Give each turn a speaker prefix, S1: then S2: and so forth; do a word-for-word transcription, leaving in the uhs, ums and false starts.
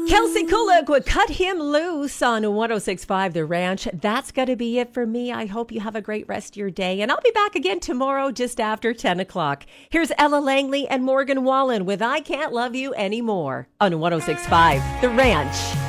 S1: Kelsey Kulik would cut him loose on one oh six point five The Ranch. That's going to be it for me. I hope you have a great rest of your day. And I'll be back again tomorrow just after ten o'clock. Here's Ella Langley and Morgan Wallen with I Can't Love You Anymore on one oh six point five The Ranch.